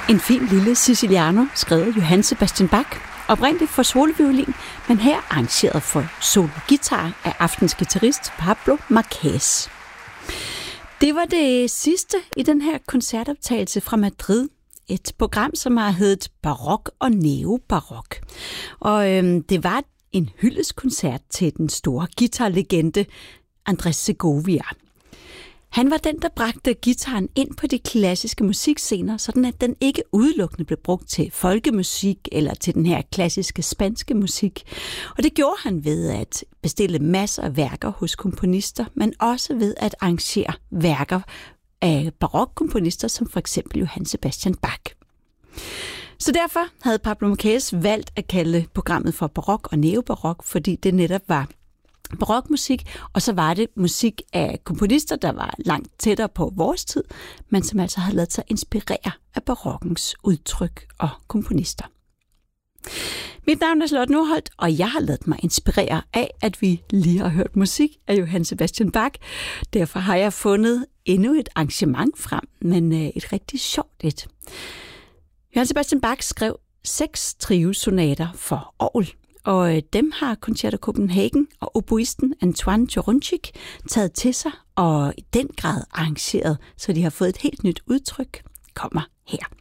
En fin lille Siciliano, skrevet af Johann Sebastian Bach, oprindeligt for soloviolin, men her arrangeret for solo-guitar af aftens guitarist Pablo Marquez. Det var det sidste i den her koncertoptagelse fra Madrid. Et program, som har heddet Barok og Neobarok. Og det var en hyldeskoncert til den store guitarlegende Andrés Segovia. Han var den, der bragte guitaren ind på de klassiske musikscener, sådan at den ikke udelukkende blev brugt til folkemusik eller til den her klassiske spanske musik. Og det gjorde han ved at bestille masser af værker hos komponister, men også ved at arrangere værker af barokkomponister, som for eksempel Johann Sebastian Bach. Så derfor havde Pablo Marquez valgt at kalde programmet for barok og neobarok, fordi det netop var barokmusik, og så var det musik af komponister, der var langt tættere på vores tid, men som altså havde ladet sig inspirere af barokkens udtryk og komponister. Mit navn er Charlotte Nordholt, og jeg har ladet mig inspirere af, at vi lige har hørt musik af Johann Sebastian Bach. Derfor har jeg fundet endnu et arrangement frem, men et rigtig sjovt et. Johann Sebastian Bach skrev 6 triosonater for orgel, og dem har Concerto Copenhagen og oboisten Antoine Jorunchik taget til sig og i den grad arrangeret, så de har fået et helt nyt udtryk. Kommer her.